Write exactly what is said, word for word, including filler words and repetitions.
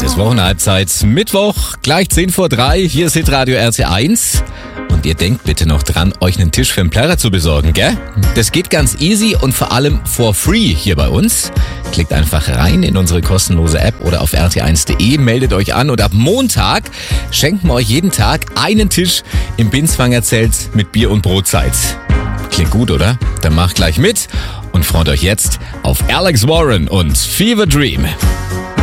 Es ist Wochenhalbzeit, Mittwoch, gleich zehn vor drei, hier ist Hitradio R T eins. Und ihr denkt bitte noch dran, euch einen Tisch für den Plärrer zu besorgen, gell? Das geht ganz easy und vor allem for free hier bei uns. Klickt einfach rein in unsere kostenlose App oder auf r t eins punkt d e, meldet euch an und ab Montag schenken wir euch jeden Tag einen Tisch im Binswanger-Zelt mit Bier- und Brotzeit. Klingt gut, oder? Dann macht gleich mit und freut euch jetzt auf Alex Warren und Fever Dream.